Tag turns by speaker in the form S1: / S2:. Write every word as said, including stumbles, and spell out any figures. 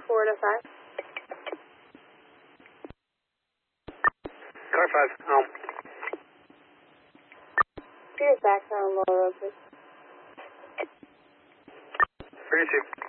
S1: four to five.
S2: Car five, home.
S1: Here's back on Laurel Road, please.
S2: three two.